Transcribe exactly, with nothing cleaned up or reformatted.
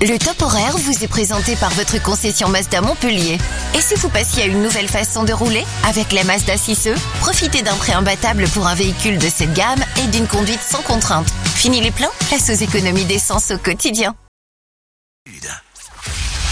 Le top horaire vous est présenté par votre concession Mazda Montpellier. Et si vous passiez à une nouvelle façon de rouler? Avec la Mazda six E, profitez d'un prêt imbattable pour un véhicule de cette gamme et d'une conduite sans contrainte. Fini les plans? Place aux économies d'essence au quotidien.